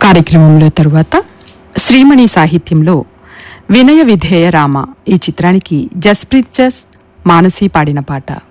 కార్యక్రమంలో తరువాత శ్రీమణి సాహిత్యంలో వినయ విధేయ రామ ఈ చిత్రానికి జస్ప్రీత్ జస్ మానసి పాడిన పాట.